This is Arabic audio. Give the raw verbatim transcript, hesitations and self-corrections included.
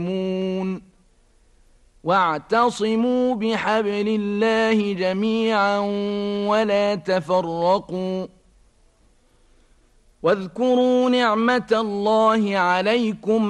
واعتصموا بحبل الله جميعا ولا تفرقوا واذكروا نعمة الله عليكم